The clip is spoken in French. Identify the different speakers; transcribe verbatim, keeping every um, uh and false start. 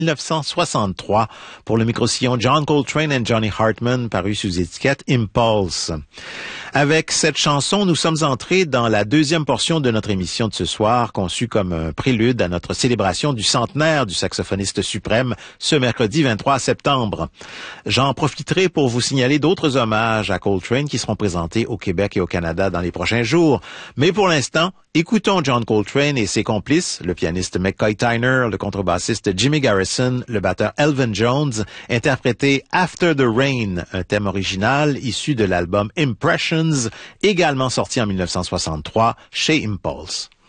Speaker 1: mille neuf cent soixante-trois pour le micro-sillon John Coltrane and Johnny Hartman, paru sous étiquette Impulse. Avec cette chanson, nous sommes entrés dans la deuxième portion de notre émission de ce soir, conçue comme un prélude à notre célébration du centenaire du saxophoniste suprême ce mercredi vingt-trois septembre. J'en profiterai pour vous signaler d'autres hommages à Coltrane qui seront présentés au Québec et au Canada dans les prochains jours. Mais pour l'instant, écoutons John Coltrane et ses complices, le pianiste McCoy Tyner, le contrebassiste Jimmy Garrison, le batteur Elvin Jones, interpréter After the Rain, un thème original issu de l'album Impressions, également sorti en mille neuf cent soixante-trois chez Impulse.